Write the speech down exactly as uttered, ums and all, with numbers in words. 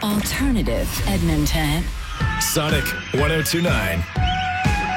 Alternative Edmonton. Sonic one oh two point nine.